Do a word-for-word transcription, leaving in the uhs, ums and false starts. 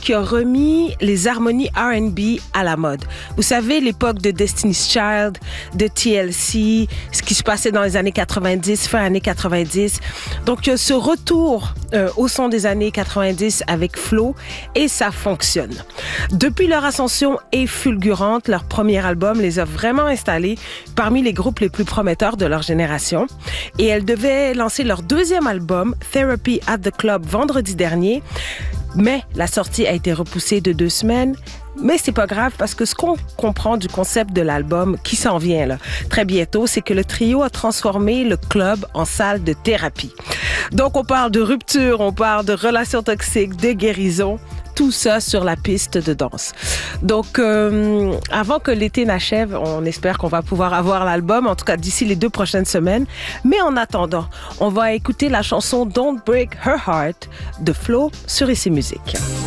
qui a remis les harmonies R and B à la mode. Vous savez, l'époque de Destiny's Child, de T L C, ce qui se passait dans les années quatre-vingt-dix, fin années quatre-vingt-dix. Donc, ce retour euh, au son des années quatre-vingt-dix avec Flo, et ça fonctionne. Depuis leur ascension et fulgurante, leur premier album les a vraiment installés parmi les groupes les plus prometteurs de leur génération. Et elles devaient lancer leur deuxième album, Therapy at the Club, vendredi dernier. Mais la sortie a été repoussée de deux semaines. Mais c'est pas grave parce que ce qu'on comprend du concept de l'album qui s'en vient là, très bientôt, c'est que le trio a transformé le club en salle de thérapie. Donc on parle de rupture, on parle de relations toxiques, de guérison, tout ça sur la piste de danse. Donc euh, avant que l'été n'achève, on espère qu'on va pouvoir avoir l'album, en tout cas d'ici les deux prochaines semaines. Mais en attendant, on va écouter la chanson Don't Break Her Heart de Flo sur Ici Musique.